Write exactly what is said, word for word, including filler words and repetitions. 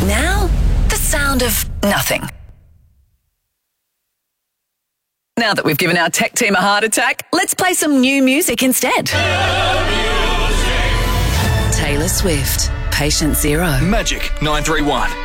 Now, the sound of nothing. Now that we've given our tech team a heart attack, let's play some new music instead. Taylor Swift, Patient Zero. Magic nine three one.